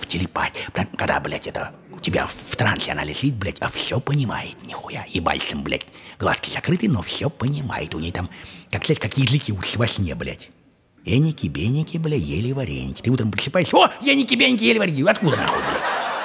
телепать. Когда, блядь, это у тебя в трансе она лежит, блядь, а все понимает, нихуя. И пальцем, блядь, глазки закрыты, но все понимает. У ней там, как языки во сне, блядь. Эники-беники, бля, ели вареники. Ты утром просыпаешься, о, эники-беники, ели вареники. Откуда, нахуй, блядь?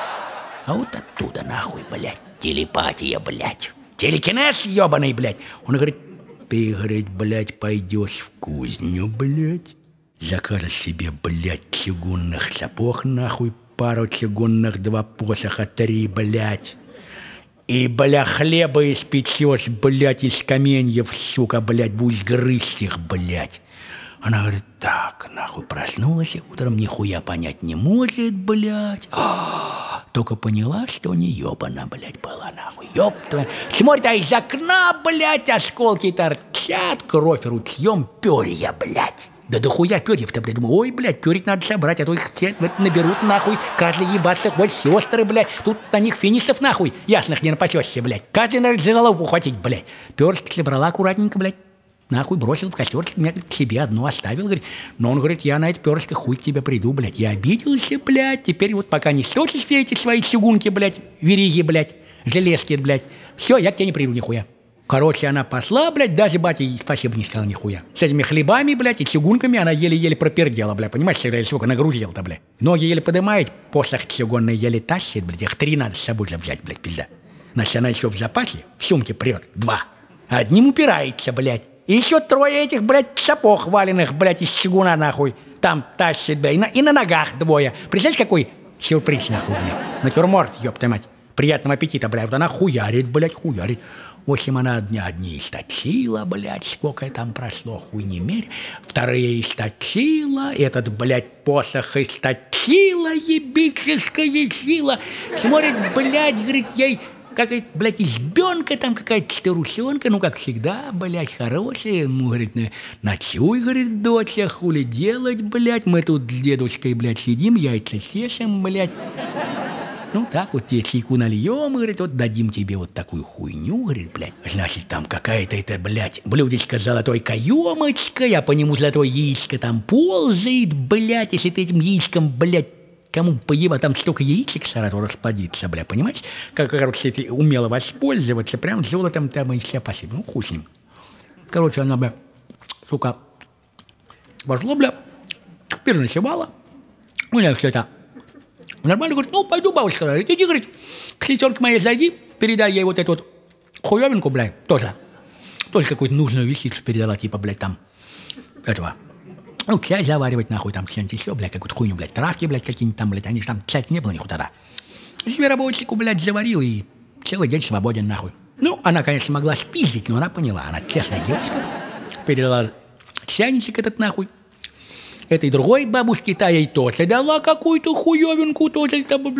А вот оттуда, нахуй, блядь, телепатия, блядь. Телекинез ебаный, блядь. Он говорит, ты, говорит, блядь, пойдешь в кузню, блядь. Закажешь себе, блядь, чугунных сапог, нахуй, пару чугунных, 2 посоха, 3, блядь. И, бля, хлеба испечешь, блядь, из каменьев, сука, блядь, будешь грызть их, блядь. Она говорит, так, нахуй, проснулась утром, нихуя понять не может, блядь. Только поняла, что не ебана, блядь, была, нахуй. Ёб твою. Смотрит, а из окна, блядь, осколки торчат, кровь ручьем, перья, блядь. Да дохуя перьев-то, блядь. Думаю, ой, блядь, перьев надо собрать, а то их все наберут, нахуй. Каждый ебаться, хоть сестры, блядь. Тут на них финисов, нахуй, ясных не напасешься, блядь. Каждый, наверное, за голову ухватить, блядь. Перышки собрала аккуратненько, блядь. Нахуй бросил в костерчик, меня к себе одну оставил, говорит. Но он говорит, я на эти перышко хуй к тебе приду, блядь. Я обиделся, блядь. Теперь вот пока не сточишь все эти свои чугунки, блядь, вериги, блядь, железки, блядь. Все, я к тебе не приду, нихуя. Короче, она посла, блядь, даже батя ей спасибо не сказала, нихуя. С этими хлебами, блядь, и чугунками она еле-еле пропердела, блядь. Понимаешь, всегда сколько нагрузила-то, блядь. Ноги еле подымает, посох чугунный еле тащит, блядь. Их 3 надо с собой взять, блядь, пизда. Значит, она еще в запасе, в сумке прет 2. Одним упирается, блядь. И еще 3 этих, блядь, сапог валенных, блядь, из чугуна, нахуй. Там тащит, блядь, и на ногах 2. Представляешь, какой сюрприз, нахуй, блядь. Натюрморт, ёпта мать. Приятного аппетита, блядь. Вот она хуярит, блядь, хуярит. В общем, она одни источила, блядь, сколько там прошло, хуй не мерь. 2 источила, этот, блядь, посох источила, ебическая сила. Смотрит, блядь, говорит, ей... Какая-то, блядь, избенка там, какая-то старушонка, ну, как всегда, блядь, хорошая. Ему, говорит, ночуй, говорит, доча, хули делать, блядь. Мы тут с дедушкой, блядь, сидим, яйца чешем, блядь. Ну, так вот тебе чайку нальем, говорит, вот дадим тебе вот такую хуйню, говорит, блядь. Значит, там какая-то это, блядь, блюдечко с золотой каемочкой, а по нему золотое яичко там ползает, блядь, если ты этим яичком, блядь, кому поеба, там столько яичек сразу расплодится, бля, понимаешь? Как, короче, если умело воспользоваться, прям золотом там и все спасибо. Ну, хуй с ним. Короче, она, бля, сука, пошло, бля, переночевала. У меня все это нормально, говорит, ну, пойду, бабушка, говорит, иди, говорит, к сестерке моей зайди, передай ей вот эту вот хуевинку, бля, тоже. Тоже какую-то нужную вещицу передала, типа, блядь, там, этого. Ну, чай заваривать, нахуй, там, что-нибудь еще, блядь, какую-то хуйню, блядь, травки, блядь, какие-нибудь там, блядь, они же там, чай не было нихуя тогда. Зверобойчику, блядь, заварил и целый день свободен, нахуй. Ну, она, конечно, могла спиздить, но она поняла, она честная девушка, блядь, передала чайничек этот, нахуй. Этой другой бабушке, та ей тоже дала какую-то хуевинку, тоже, там,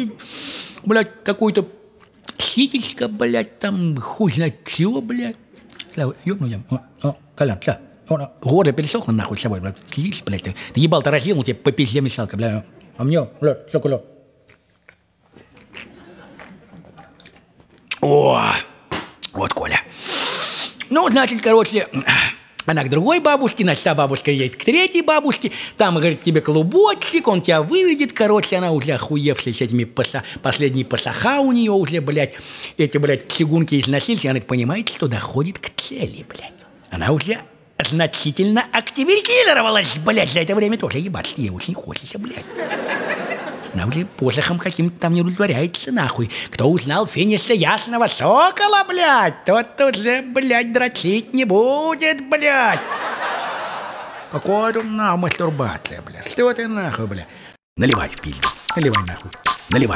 блядь, какую-то ситечко, блядь, там, хуй знает чего, блядь. Слава, ёбну я, Колян, что? Горло пересохло, нахуй, с собой, блядь, слизь, блядь, ты ебал-то разъел, ну тебе по пизде мешалка, блядь, а мне, блядь, что кулё? О, вот Коля. Ну, значит, короче, она к другой бабушке, значит, та бабушка едет к 3 бабушке, там, говорит, тебе клубочек, он тебя выведет, короче, она уже охуевшая с этими последние посоха у нее уже, блядь, эти, блядь, чугунки износились, и она понимает, что доходит к цели, блядь. Она уже значительно активизировалась, блядь, за это время тоже ебаться ей очень хочется, блядь. Она уже посохом каким-то там не удовлетворяется, нахуй. Кто узнал финиса ясного сокола, блядь, тот уже, блядь, дрочить не будет, блядь. Какой тут нахуй мастурбация, блядь, что ты нахуй, блядь. Наливай в пизду, наливай нахуй, наливай.